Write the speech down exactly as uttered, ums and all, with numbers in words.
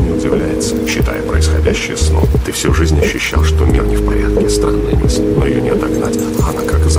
ничему не удивляется, считая происходящее сном. Ты всю жизнь ощущал, что мир не в порядке. Странная мысль, но ее не отогнать. Она как за